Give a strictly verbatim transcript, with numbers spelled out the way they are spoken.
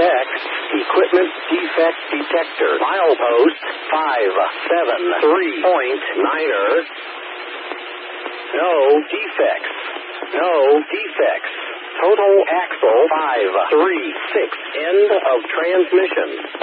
X, equipment defect detector, milepost five seven three point niner. No defects. No defects. Total axle five three six. End of transmission.